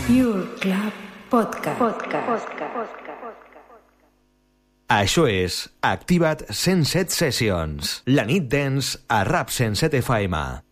Pure Club Podcast. Això és Activa't 107 Sessions, la nit dance a Rap 107 FM.